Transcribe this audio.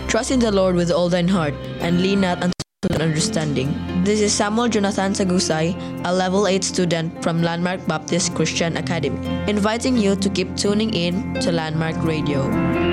Trust in the Lord with all thine heart, and lean not unto thine understanding. This is Samuel Jonathan Sagusay, a Level 8 student from Landmark Baptist Christian Academy, inviting you to keep tuning in to Landmark Radio.